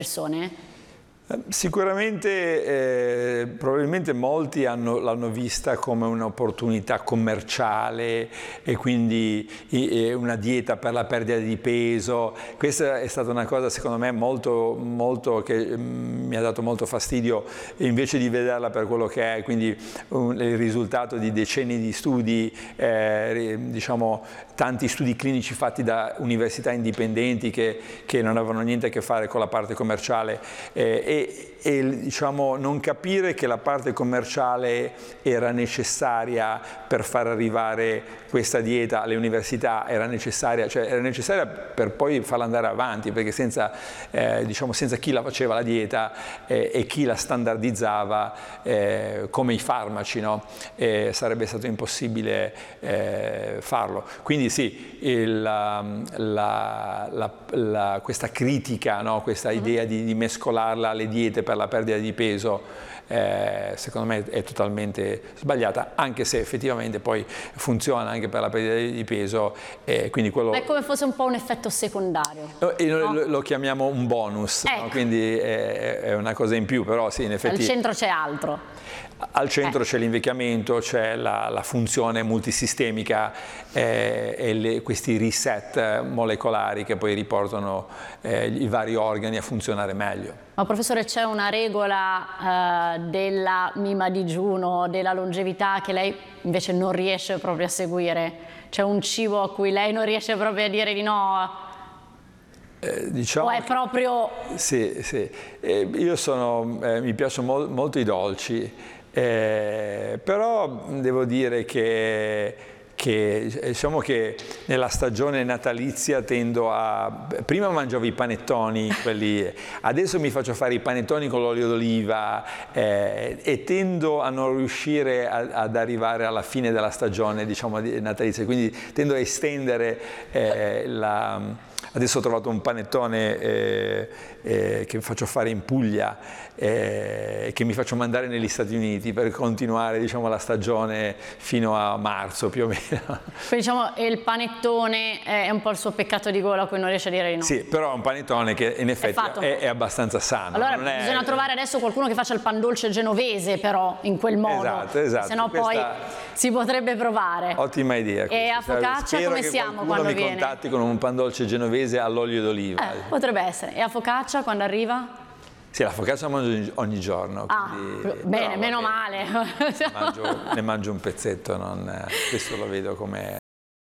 persone? Sicuramente, probabilmente molti l'hanno vista come un'opportunità commerciale e quindi una dieta per la perdita di peso. Questa è stata una cosa secondo me molto che mi ha dato molto fastidio, invece di vederla per quello che è, quindi il risultato di decenni di studi, diciamo tanti studi clinici fatti da università indipendenti che non avevano niente a che fare con la parte commerciale. E diciamo, non capire che la parte commerciale era necessaria per far arrivare questa dieta alle università, era necessaria per poi farla andare avanti, perché senza chi la faceva la dieta e chi la standardizzava come i farmaci, no? Sarebbe stato impossibile farlo. Quindi sì, questa critica, no? Questa idea di mescolarla alle diete per la perdita di peso, secondo me è totalmente sbagliata, anche se effettivamente poi funziona anche per la perdita di peso. Quindi quello è come fosse un po' un effetto secondario. No? Lo chiamiamo un bonus, ecco. No? Quindi è una cosa in più, però sì, in effetti... Al centro c'è altro. Al centro c'è l'invecchiamento, c'è la funzione multisistemica e questi reset molecolari che poi riportano i vari organi a funzionare meglio. Ma professore, c'è una regola della mima digiuno, della longevità che lei invece non riesce proprio a seguire? C'è un cibo a cui lei non riesce proprio a dire di no? Diciamo, o è proprio... Sì. Io mi piacciono molto i dolci, però devo dire che diciamo che nella stagione natalizia tendo a... Prima mangiavo i panettoni, adesso mi faccio fare i panettoni con l'olio d'oliva e tendo a non riuscire ad arrivare alla fine della stagione, diciamo, natalizia, quindi tendo a estendere Adesso ho trovato un panettone che faccio fare in Puglia, che mi faccio mandare negli Stati Uniti per continuare, diciamo, la stagione fino a marzo più o meno. Quindi diciamo il panettone è un po' il suo peccato di gola a cui non riesce a dire di no. Sì, però è un panettone che in effetti è abbastanza sano. Allora bisogna trovare adesso qualcuno che faccia il pan dolce genovese, però in quel modo. Esatto. Se no poi si potrebbe provare. Ottima idea. E a focaccia come siamo quando viene? Spero che mi contatti con un pan dolce genovese all'olio d'oliva. Potrebbe essere. E a focaccia quando arriva? Sì, la focaccia la mangio ogni giorno. Bene, meno male. Ne mangio un pezzetto, questo lo vedo come...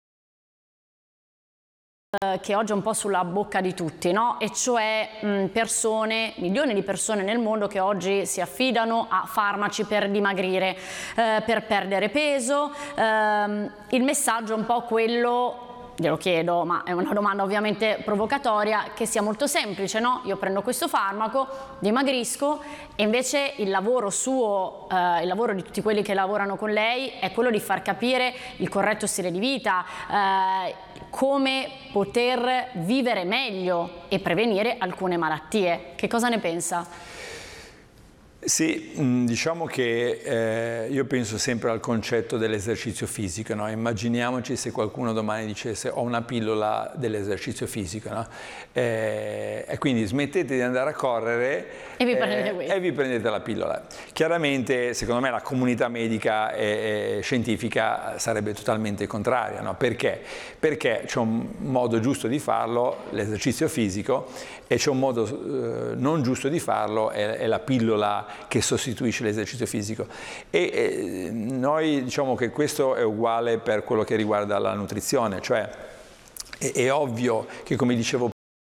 Che oggi è un po' sulla bocca di tutti, no? E cioè milioni di persone nel mondo che oggi si affidano a farmaci per dimagrire, per perdere peso. Il messaggio è un po' quello... Glielo chiedo, ma è una domanda ovviamente provocatoria, che sia molto semplice, no? Io prendo questo farmaco, dimagrisco, e invece il lavoro suo, il lavoro di tutti quelli che lavorano con lei è quello di far capire il corretto stile di vita, come poter vivere meglio e prevenire alcune malattie. Che cosa ne pensa? Sì, diciamo che io penso sempre al concetto dell'esercizio fisico, no? Immaginiamoci se qualcuno domani dicesse ho una pillola dell'esercizio fisico, no? E quindi smettete di andare a correre e vi prendete la pillola. Chiaramente, secondo me, la comunità medica e scientifica sarebbe totalmente contraria, no? Perché? Perché c'è un modo giusto di farlo, l'esercizio fisico, e c'è un modo non giusto di farlo, è la pillola che sostituisce l'esercizio fisico. E noi diciamo che questo è uguale per quello che riguarda la nutrizione, cioè è ovvio che, come dicevo,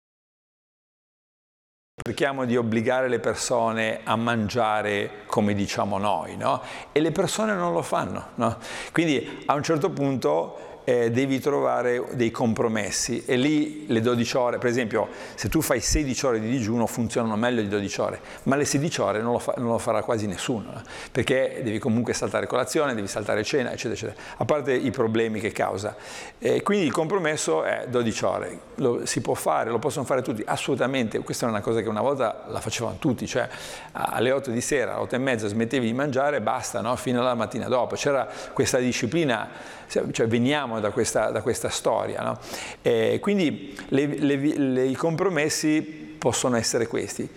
cerchiamo di obbligare le persone a mangiare come diciamo noi, no? E le persone non lo fanno, no? Quindi a un certo punto devi trovare dei compromessi, e lì le 12 ore, per esempio, se tu fai 16 ore di digiuno funzionano meglio di 12 ore, ma le 16 ore non lo farà quasi nessuno, no? Perché devi comunque saltare colazione, devi saltare cena, eccetera, eccetera, a parte i problemi che causa. Quindi il compromesso è 12 ore, si può fare, lo possono fare tutti, assolutamente. Questa è una cosa che una volta la facevano tutti, cioè alle 8 di sera, alle 8 e mezza smettevi di mangiare e basta, no? Fino alla mattina dopo. C'era questa disciplina, cioè veniamo da questa storia, no? Quindi i compromessi possono essere questi.